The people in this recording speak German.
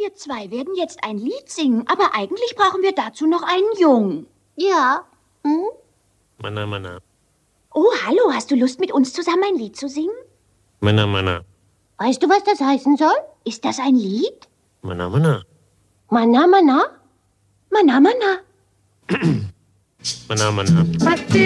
Wir zwei werden jetzt ein Lied singen, aber eigentlich brauchen wir dazu noch einen Jungen. Ja. Hm? Mana, mana. Oh, hallo, hast du Lust, mit uns zusammen ein Lied zu singen? Mana, mana. Weißt du, was das heißen soll? Ist das ein Lied? Mana, mana. Mana, mana? Mana, mana. Mana, mana.